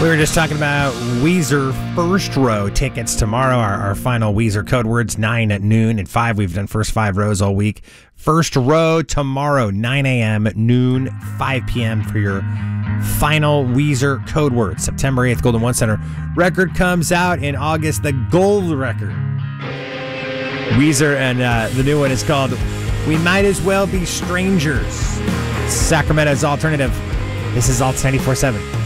We were just talking about Weezer First Row tickets tomorrow. Our final Weezer code words, 9 at noon. At 5, we've done first 5 rows all week. First row tomorrow, 9 a.m., noon, 5 p.m. for your final Weezer code words. September 8th, Golden One Center. Record comes out in August, the gold record. Weezer, and the new one is called We Might As Well Be Strangers. Sacramento's alternative. This is Alt 94.7.